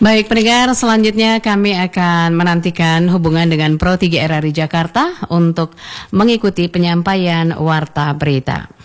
Baik pendengar, selanjutnya kami akan menantikan hubungan dengan Pro 3 RRI Jakarta untuk mengikuti penyampaian warta berita.